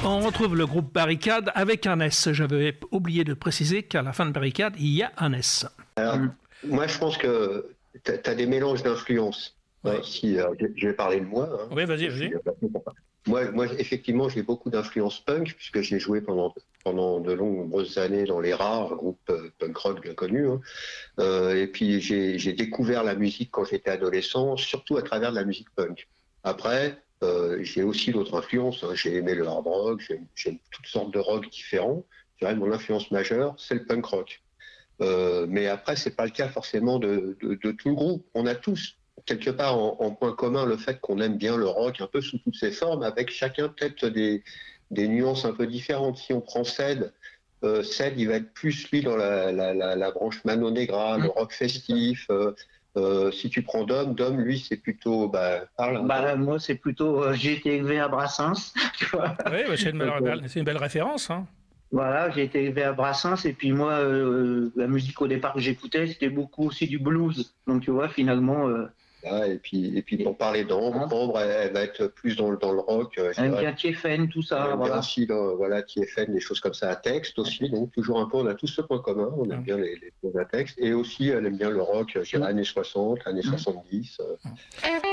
On retrouve le groupe Barricade avec un S. J'avais oublié de préciser qu'à la fin de Barricade, il y a un S. Alors, moi, je pense que tu as des mélanges d'influences. Oui. Je vais parler de moi. Hein. Oui, vas-y. Moi, effectivement, j'ai beaucoup d'influences punk, puisque j'ai joué pendant de nombreuses années dans les Rares, un groupe punk rock bien connu. Hein. Et puis, j'ai découvert la musique quand j'étais adolescent, surtout à travers de la musique punk. Après, j'ai aussi d'autres influences. Hein. J'ai aimé le hard rock, j'aime toutes sortes de rock différents. Je dirais mon influence majeure, c'est le punk rock. Mais après, c'est pas le cas forcément de tout le groupe. On a tous quelque part en point commun le fait qu'on aime bien le rock un peu sous toutes ses formes, avec chacun peut-être des nuances un peu différentes. Si on prend Ced, il va être plus lui dans la branche Mano Negra, le rock festif. Si tu prends Dom, lui, c'est plutôt... moi, c'est plutôt... j'ai été élevé à Brassens, tu vois. Oui, c'est une belle référence. Hein. Voilà, j'ai été élevé à Brassens, et puis moi, la musique au départ que j'écoutais, c'était beaucoup aussi du blues. Donc, tu vois, finalement... et puis pour parler d'Ambre, elle va être plus dans le rock. Elle aime bien Tiefen, tout ça. Elle aime bien aussi, Tiefen, des choses comme ça à texte aussi. Donc toujours un peu, on a tous ce point commun. On aime bien les choses à texte. Et aussi, elle aime bien le rock, je dirais années 60, années 70.